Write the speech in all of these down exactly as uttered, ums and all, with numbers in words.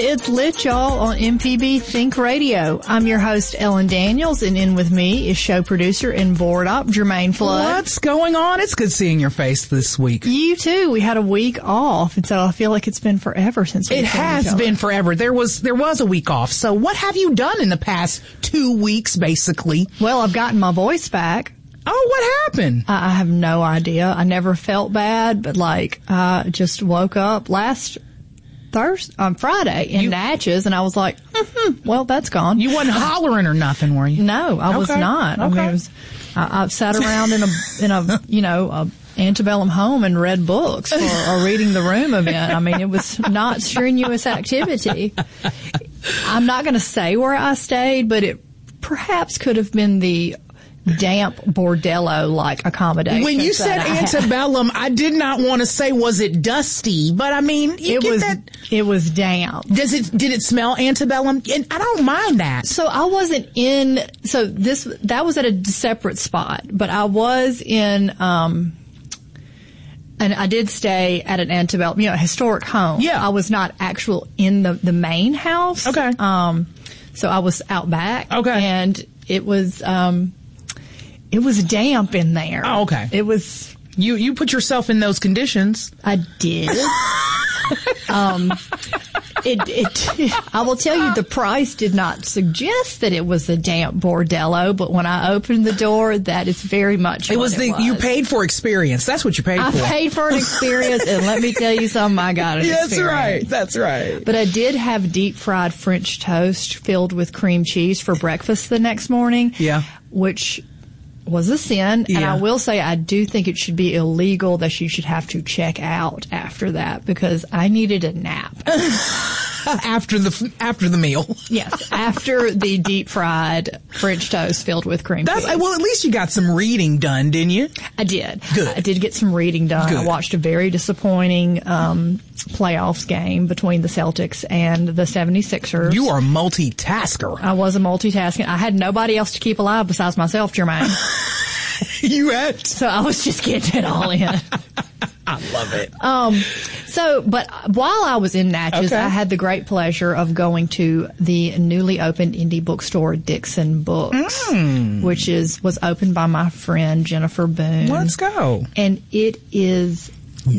It's lit, y'all, on M P B Think Radio. I'm your host, Ellen Daniels, and in with me is show producer and board op, Jermaine Flood. What's going on? It's good seeing your face this week. You too. We had a week off, and so I feel like it's been forever since we've It seen each has other. been forever. There was there was a week off. So what have you done in the past two weeks, basically? Well, I've gotten my voice back. Oh, what happened? I, I have no idea. I never felt bad, but like, I just woke up last Thursday, on Friday in You- Natchez, and I was like, mm-hmm, well, that's gone. You wasn't hollering or nothing, were you? No, I was Okay. not. I mean, Okay. it was, I, I've sat around in a, in a, you know, a antebellum home and read books for a reading the room event. I mean, it was not strenuous activity. I'm not going to say where I stayed, but it perhaps could have been the damp bordello-like accommodation. When you said antebellum, I did not want to say was it dusty, but I mean, you it get was, that. it was damp. Does it? Did it smell antebellum? And I don't mind that. So I wasn't in, so this, that was at a separate spot, but I was in, um, and I did stay at an antebellum, you know, a historic home. Yeah. I was not actual in the, the main house. Okay. Um, so I was out back. Okay. And it was, um, it was damp in there. Oh, okay. It was, You you put yourself in those conditions. I did. um, it, it, I will tell you, the price did not suggest that it was a damp bordello, but when I opened the door, that is very much It what was the it was. you paid for experience. That's what you paid I for. paid for an experience, and let me tell you something, I got an That's experience. right. That's right. But I did have deep fried French toast filled with cream cheese for breakfast the next morning. Yeah. Which was a sin. And Yeah. I will say I do think it should be illegal that you should have to check out after that because I needed a nap. after the after the meal. Yes, after the deep fried French toast filled with cream That's cheese. well. At least you got some reading done, didn't you? I did. Good. I did get some reading done. I Good. watched a very disappointing um, playoffs game between the Celtics and the seventy-sixers. You are a multitasker. I was a multitasking. I had nobody else to keep alive besides myself, Jermaine. You had. So I was just getting it all in. I love it. Um, so, but while I was in Natchez, Okay. I had the great pleasure of going to the newly opened indie bookstore Dixon Books, Mm. which is was opened by my friend Jennifer Boone. Let's go. And it is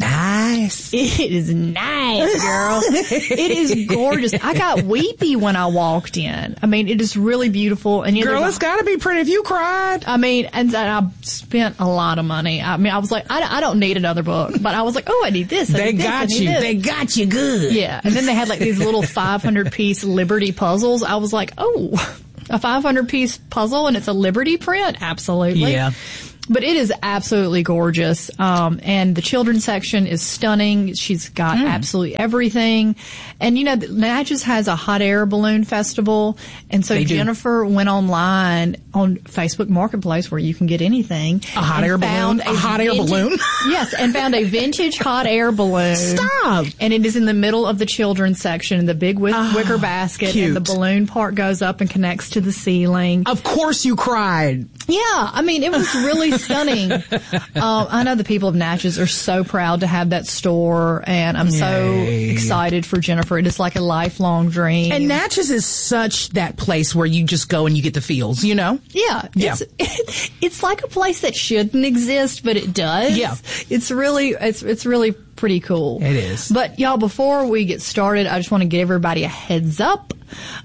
Nice. It is nice, girl. It is gorgeous. I got weepy when I walked in. I mean, it is really beautiful. And you know, Girl, there's it's a- got to be pretty. If you cried, I mean, and I spent a lot of money. I mean, I was like, I, I don't need another book, but I was like, oh, I need this. I they need this, I got need you. this. They got you good. Yeah, and then they had like these little five hundred piece Liberty puzzles. I was like, oh, a five hundred piece puzzle and it's a Liberty print? Absolutely. Yeah. But it is absolutely gorgeous. Um, and the children's section is stunning. She's got Mm. absolutely everything. And you know, Natchez has a hot air balloon festival. And so They do. Jennifer went online on Facebook Marketplace where you can get anything. A hot and air found balloon? A hot air vintage- balloon? Yes, and found a vintage hot air balloon. Stop. And it is in the middle of the children's section, the big wick- Ah, wicker basket, cute. and the balloon part goes up and connects to the ceiling. Of course you cried. Yeah, I mean, it was really stunning. Um, I know the people of Natchez are so proud to have that store, and I'm so Yay. excited for Jennifer. It is like a lifelong dream. And Natchez is such that place where you just go and you get the feels, you know? Yeah, Yeah. It's, it's like a place that shouldn't exist, but it does. Yeah. It's really, it's, it's really pretty cool. It is. But y'all, before we get started, I just want to give everybody a heads up.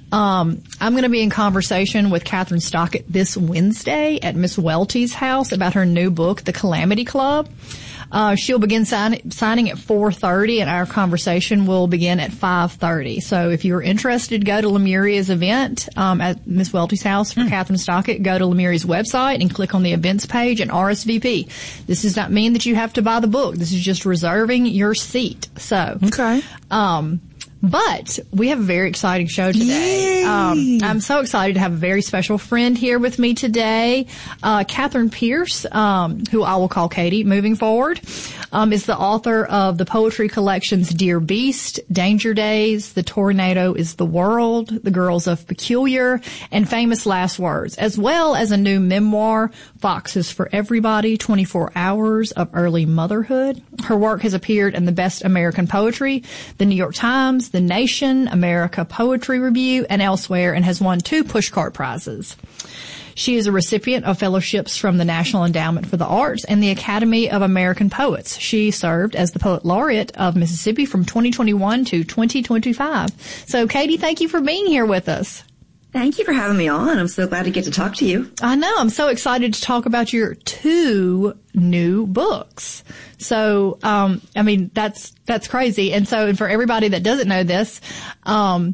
Um, I'm going to be in conversation with Catherine Stockett this Wednesday at Miss Welty's house about her new book, The Calamity Club. Uh, she'll begin sign- signing at four thirty, and our conversation will begin at five thirty. So if you're interested, go to Lemuria's event um, at Miss Welty's house for Catherine Stockett. Go to Lemuria's website and click on the events page and R S V P. This does not mean that you have to buy the book. This is just reserving your seat. So, Okay. um, but we have a very exciting show today. Yay. Um, I'm so excited to have a very special friend here with me today. Uh, Catherine Pierce, um, who I will call Katie moving forward, um, is the author of the poetry collections Dear Beast, Danger Days, The Tornado is the World, The Girls of Peculiar, and Famous Last Words, as well as a new memoir, Foxes for Everybody, twenty-four hours of Early Motherhood. Her work has appeared in the Best American Poetry, the New York Times, Times, The Nation, America Poetry Review, and elsewhere, and has won two Pushcart Prizes. She is a recipient of fellowships from the National Endowment for the Arts and the Academy of American Poets. She served as the Poet Laureate of Mississippi from twenty twenty-one to twenty twenty-five. So, Katie, thank you for being here with us. Thank you for having me on. I'm so glad to get to talk to you. I know. I'm so excited to talk about your two new books. So, um, I mean, that's, that's crazy. And so, and for everybody that doesn't know this, um,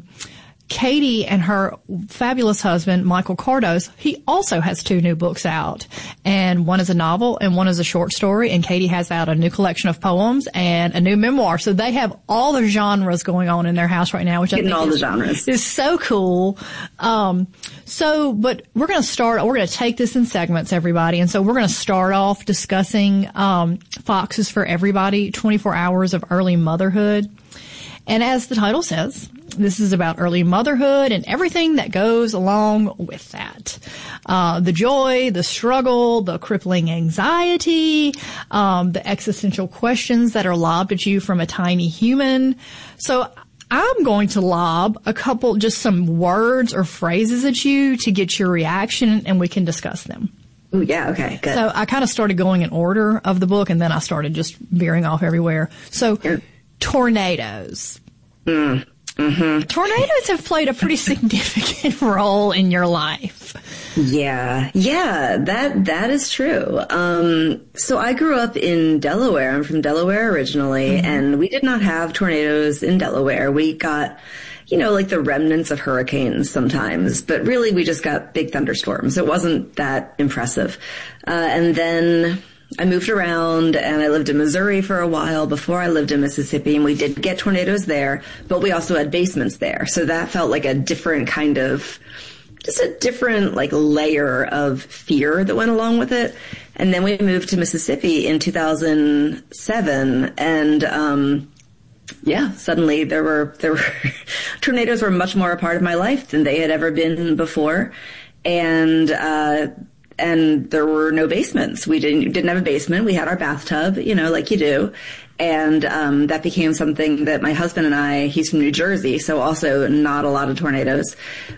Katie and her fabulous husband, Michael Cardos, he also has two new books out. And one is a novel and one is a short story. And Katie has out a new collection of poems and a new memoir. So they have all the genres going on in their house right now, which Getting I think all is, the genres. is so cool. Um, so, but we're going to start, we're going to take this in segments, everybody. And so we're going to start off discussing, um, Foxes for Everybody, twenty-four hours of early motherhood. And as the title says, this is about early motherhood and everything that goes along with that. Uh, the joy, the struggle, the crippling anxiety, um, the existential questions that are lobbed at you from a tiny human. So I'm going to lob a couple, just some words or phrases at you to get your reaction, and we can discuss them. Ooh, yeah, okay, good. So I kind of started going in order of the book, and then I started just veering off everywhere. So Sure. Tornadoes. Mm. Mm-hmm. Tornadoes have played a pretty significant role in your life. Yeah, yeah, that, that is true. Um, so I grew up in Delaware. I'm from Delaware originally, mm-hmm. and we did not have tornadoes in Delaware. We got, you know, like the remnants of hurricanes sometimes, but really we just got big thunderstorms. It wasn't that impressive. Uh, and then I moved around and I lived in Missouri for a while before I lived in Mississippi, and we did get tornadoes there, but we also had basements there. So that felt like a different kind of, just a different like layer of fear that went along with it. And then we moved to Mississippi in two thousand seven, and, um, yeah, suddenly there were, there were, tornadoes were much more a part of my life than they had ever been before. And, uh, and there were no basements. We didn't, didn't have a basement. We had our bathtub, you know, like you do. And, um, that became something that my husband and I, he's from New Jersey, so also not a lot of tornadoes.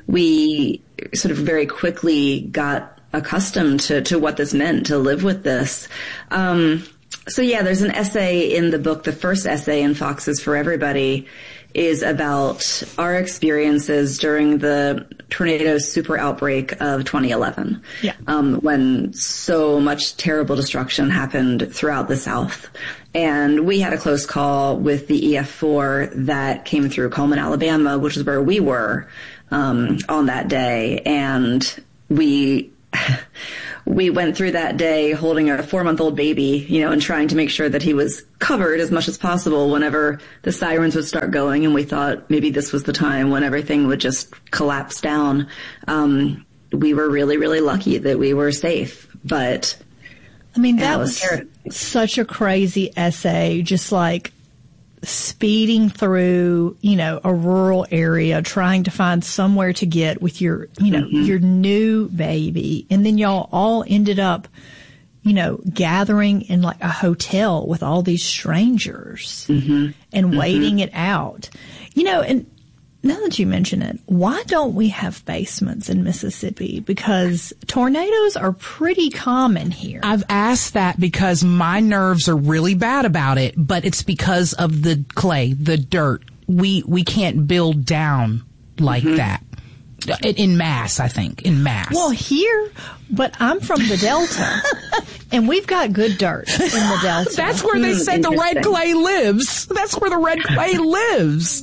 We sort of very quickly got accustomed to, to what this meant to live with this. Um, so yeah, there's an essay in the book, the first essay in Foxes for Everybody is about our experiences during the tornado super outbreak of twenty eleven. Yeah. Um, when so much terrible destruction happened throughout the South. And we had a close call with the E F four that came through Coleman, Alabama, which is where we were, um, on that day. And we, we went through that day holding a four-month-old baby, you know, and trying to make sure that he was covered as much as possible whenever the sirens would start going. And we thought maybe this was the time when everything would just collapse down. Um, we were really, really lucky that we were safe. But I mean, that yeah, was, was such a crazy essay, just like speeding through, you know, a rural area, trying to find somewhere to get with your, you know, mm-hmm. your new baby. And then y'all all ended up, you know, gathering in like a hotel with all these strangers mm-hmm. and mm-hmm. waiting it out. You know, and now that you mention it, why don't we have basements in Mississippi? Because tornadoes are pretty common here. I've asked that because my nerves are really bad about it, but it's because of the clay, the dirt. We we can't build down like mm-hmm. that. In mass, I think. In mass. Well, here, but I'm from the Delta, and we've got good dirt in the Delta. That's where they mm, say the red clay lives. That's where the red clay lives.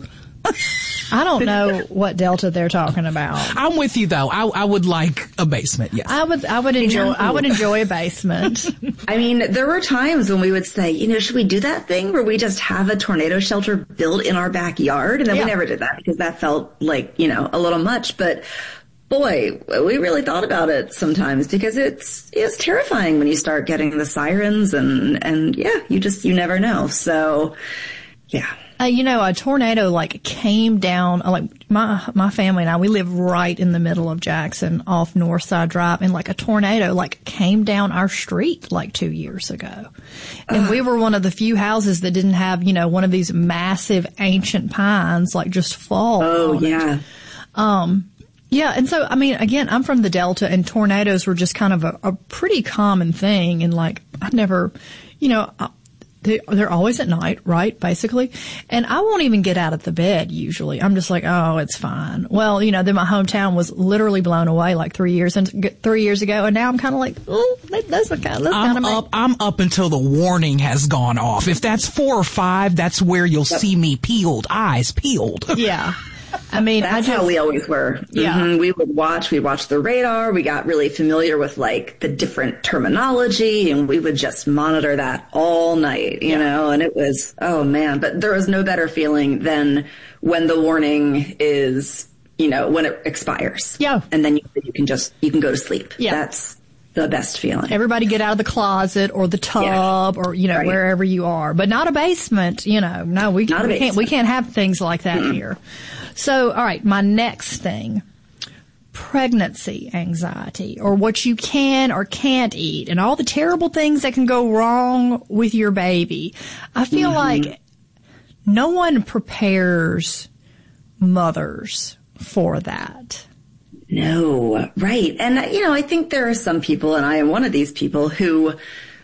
I don't know what Delta they're talking about. I'm with you though. I, I would like a basement. Yes, I would. I would enjoy. I would enjoy a basement. I mean, there were times when we would say, you know, should we do that thing where we just have a tornado shelter built in our backyard? And then yeah. we never did that because that felt like, you know, a little much. But boy, we really thought about it sometimes because it's it's terrifying when you start getting the sirens and and yeah, you just you never know. So yeah. Uh, you know, a tornado like came down, like my, my family and I, we live right in the middle of Jackson off Northside Drive, and like a tornado like came down our street like two years ago. And uh. we were one of the few houses that didn't have, you know, one of these massive ancient pines like just fall. Oh, yeah. It. Um, yeah. And so, I mean, again, I'm from the Delta, and tornadoes were just kind of a, a pretty common thing. And like, I've never, you know, I, They, they're always at night, right, basically? And I won't even get out of the bed usually. I'm just like, oh, it's fine. Well, you know, then my hometown was literally blown away like three years and three years ago, and now I'm kind of like, oh, that, that's what kind of. I'm up. I'm up until the warning has gone off. If that's four or five, that's where you'll yep. see me peeled, eyes peeled. Yeah. I mean, that's I just, how we always were. Yeah. Mm-hmm. We would watch, we watched the radar. We got really familiar with like the different terminology, and we would just monitor that all night, you yeah. know, and it was, oh man, but there was no better feeling than when the warning is, you know, when it expires. Yeah. And then you, you can just, you can go to sleep. Yeah. That's the best feeling. Everybody get out of the closet or the tub yeah. or, you know, right. wherever you are, but not a basement, you know, no, we, not we can't, we can't have things like that mm-hmm. here. So, all right, my next thing, pregnancy anxiety, or what you can or can't eat, and all the terrible things that can go wrong with your baby. I feel mm-hmm. like no one prepares mothers for that. No, right. And, you know, I think there are some people, and I am one of these people, who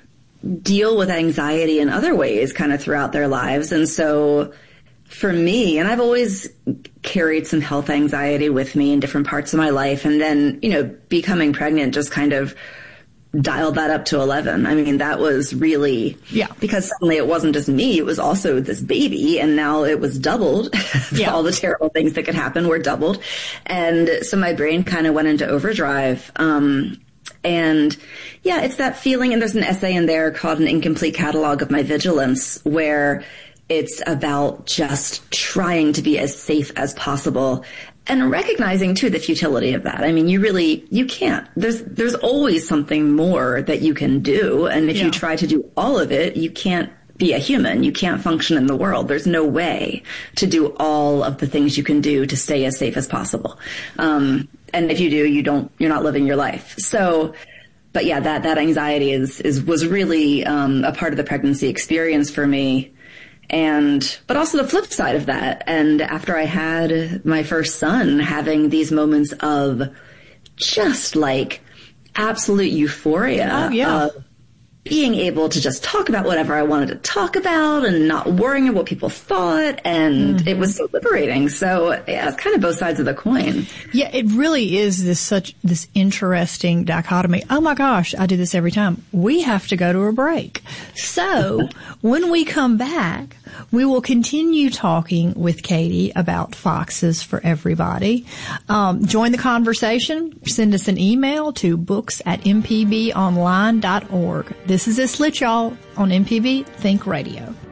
deal with anxiety in other ways kind of throughout their lives. And so for me, and I've always carried some health anxiety with me in different parts of my life. And then, you know, becoming pregnant just kind of dialed that up to eleven. I mean, that was really, yeah, because suddenly it wasn't just me, it was also this baby, and now it was doubled. Yeah. All the terrible things that could happen were doubled. And so my brain kind of went into overdrive. Um, and yeah, it's that feeling. And there's an essay in there called An Incomplete Catalog of My Vigilance, where it's about just trying to be as safe as possible and recognizing too the futility of that. I mean, you really, you can't, there's, there's always something more that you can do. And if yeah. you try to do all of it, you can't be a human. You can't function in the world. There's no way to do all of the things you can do to stay as safe as possible. Um, and if you do, you don't, you're not living your life. So, but yeah, that, that anxiety is, is, was really, um, a part of the pregnancy experience for me. And, but also the flip side of that. And after I had my first son, having these moments of just like absolute euphoria. Oh, yeah. Of being able to just talk about whatever I wanted to talk about and not worrying about what people thought. And mm-hmm. it was so liberating. So yeah, it's kind of both sides of the coin. Yeah, it really is this such, this interesting dichotomy. Oh my gosh, I do this every time. We have to go to a break. So when we come back, we will continue talking with Katie about foxes for everybody. Um, join the conversation. Send us an email to books at m p b online dot org. This is Islit, y'all, on M P B Think Radio.